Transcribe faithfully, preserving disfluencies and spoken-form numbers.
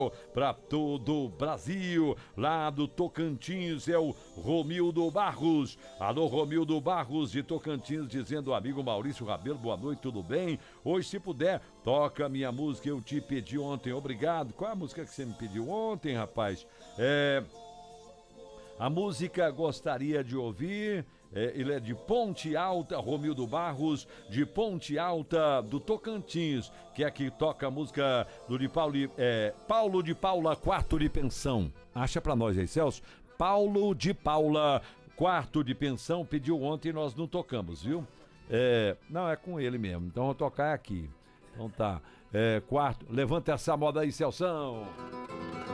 para todo o Brasil, lá do Tocantins é o Romildo Barros. Alô, Romildo Barros de Tocantins, dizendo: amigo Maurício Rabelo, boa noite, tudo bem? Hoje, se puder, toca a minha música, eu te pedi ontem, obrigado. Qual é a música que você me pediu ontem, rapaz? É... A música gostaria de ouvir, é, ele é de Ponte Alta, Romildo Barros, de Ponte Alta do Tocantins, que é que toca a música do de Paulo, é, Paulo de Paula, Quarto de Pensão. Acha pra nós aí, Celso? Paulo de Paula, Quarto de Pensão, pediu ontem e nós não tocamos, viu? É, não, é com ele mesmo, então vou tocar aqui. Então tá, é, quarto, levanta essa moda aí, Celção.